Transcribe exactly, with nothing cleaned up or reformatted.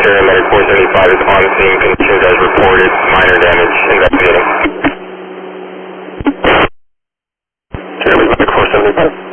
Paramedic four seventy-five is on scene, conditions as reported, minor damage, investigating. Paramedic four seventy-five.